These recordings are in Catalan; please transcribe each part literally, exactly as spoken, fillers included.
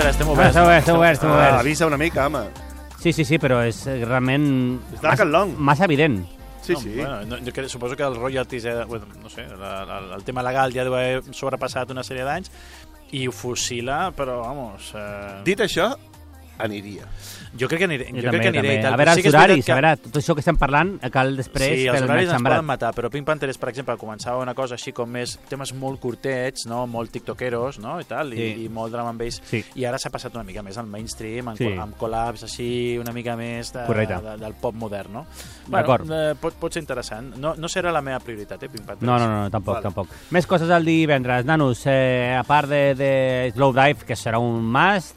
espera, estem oberts. Estem oberts, estem oberts, estem Ah, oberts. avisa una mica, home. Sí, sí, sí, però és realment És dark and long. massa evident. Sí, no, sí. Bueno, no, jo que, suposo que els royalties, eh, bueno, no sé, la, la, el tema legal ja deu haver sobrepassat una sèrie d'anys i ho fusila, però, vamos... Eh... Dit això, aniria. Jo crec que aniré, jo, Jo crec també, que aniré també. i tal. A veure, Sí els que és horaris, veritat que... a veure, tot això que estem parlant, cal després Sí, fer els el horaris ens sembrat. poden matar, però Pink Panther és, per exemple, començava una cosa així com més temes molt curtets, no? Molt tiktokeros, no? I tal, Sí. i, i molt drum and bass. Sí. I ara s'ha passat una mica més al mainstream, amb, Sí. sí. amb collabs així, una mica més de, Correcte. de, del pop modern, no? D'acord. Bueno, eh, pot, pot ser interessant. No, no serà la meva prioritat, eh, Pink Panther. No, no, no, tampoc, Vale. tampoc. Més coses al divendres. Nanos, eh, a part de, de Slow Dive, que serà un must,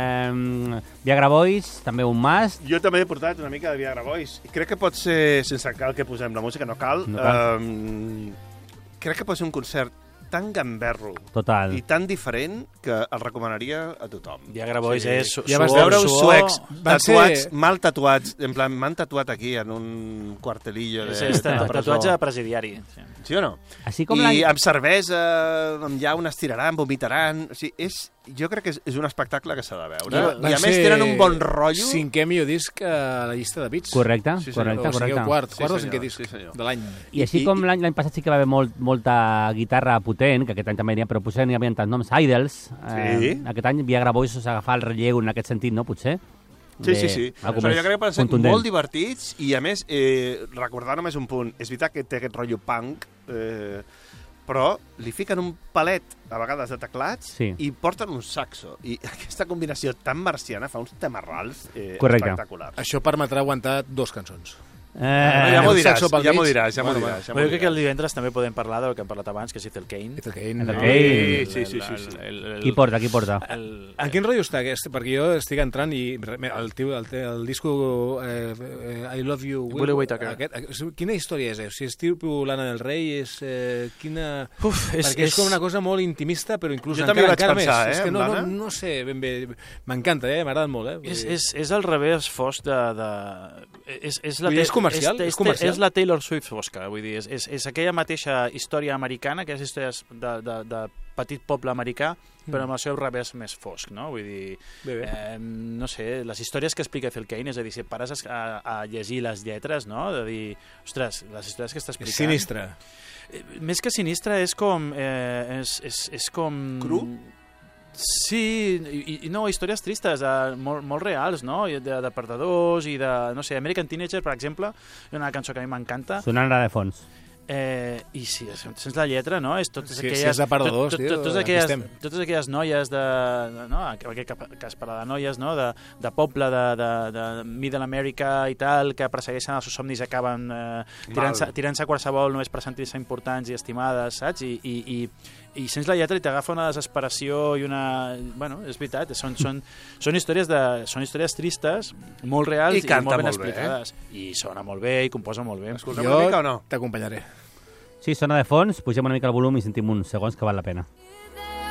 eh, Viagra Boys, també un must. Jo també he portat una mica de Viagra Boys. I crec que pot ser, sense cal que posem la música, no cal. No cal. Um, crec que pot ser un concert tan gamberro Total. i tan diferent que el recomanaria a tothom. Viagra Boys Sí. és su Ja vas suor, Veure uns suor. suecs Van tatuats, ser- mal tatuats, en plan, m'han tatuat aquí en un quartelillo de, És, és de ta- presó. tatuatge de presidiari. Sí. Sí o no? Així com I l'any... amb cervesa, amb llauna es tiraran, vomitaran... O sigui, és, jo crec que és, és un espectacle que s'ha de veure. Va- I van a més ser tenen un bon rotllo. Cinquè millor disc a la llista de bits. Correcte, Sí, senyor. correcte, O sigui, correcte. el quart, Sí, quart o senyor, cinquè disc sí, senyor. de l'any. I així I- com i- l'any l'any passat sí que va haver molt, molta guitarra potent, que aquest any també n'hi ha, però potser n'hi havia tants noms, Idols. Eh, Sí. Aquest any Viagra Boys s'agafar el relleu en aquest sentit, no? Potser. Sí, sí, sí. algo Però més jo crec que poden ser contundent. molt divertits i, a més, eh, recordar només un punt. És veritat que té aquest rotllo punk, eh, però li fiquen un palet, a vegades, de teclats Sí. i porten un saxo. I aquesta combinació tan marciana fa uns temarrals eh, Correcte. espectaculars. Això permetrà aguantar dos cançons. Eh, No, ja m'ho un diràs, saxo pel ja m'ho mig. diràs, ja m'ho Bueno, diràs. ja m'ho Però jo crec que el diràs. divendres també podem parlar del que hem parlat abans, que és Ethel Cain. Ethel Cain. Ethel no? Cain. Sí, sí, sí, sí. El, el, Qui porta, qui porta? El, En quin rotllo està aquest? Perquè jo estic entrant i re- el, tio, el, el disco eh, eh, I Love You... Willie Whittaker. Aquest, aquest, quina història és? Eh? O sigui, és tipus Lana del Rei? És, eh, quina... Uf, és, Perquè és, com una cosa molt intimista, però inclús Jo encara, també ho vaig encara pensar, més. eh, És que amb no, no, Lana. no sé ben bé. M'encanta, eh? M'ha agradat molt. Eh? Vull És, dir- és, és el revés fosc de... de és, és, la Vull dir, ta- és comercial? És, És comercial? és la Taylor Swift fosca, vull dir, és, és, és aquella mateixa història americana, aquelles històries de, de, de petit poble americà, però amb el seu revés més fosc, no? Vull dir, Bé, bé. eh, no sé, les històries que explica Ethel Cain, és a dir, si pares a, a llegir les lletres, no? De dir, ostres, les històries que està És explicant... sinistre. Eh, Més que sinistre és com... Eh, és, és, és com... Cru? Sí, i, i no, històries tristes, eh, molt, molt reals, no? I De, de perdedors i de, no sé, American Teenager, per exemple, és una cançó que a mi m'encanta. Sonant ara de fons. Eh, I sí, sents la lletra, no? És totes Si- si aquelles, és de perdedors, tot, tio, tot, totes, aquí aquelles, estem. totes aquelles noies de... No? Aquest cap- cas parla de noies, no? De, de poble, de, de, de Middle America i tal, que persegueixen els seus somnis i acaben eh, tirant-se tirant a qualsevol només per sentir-se importants i estimades, saps? I, i, i, i sents la lletra i t'agafa una desesperació i una... Bueno, és veritat, són, són, són, històries, de, són històries tristes, molt reals I i, canta molt ben molt bé, explicades. I sona molt bé i composa molt bé. Escoltem Jo una mica o no? t'acompanyaré. Sí, sona de fons, pugem una mica el volum i sentim uns segons que val la pena.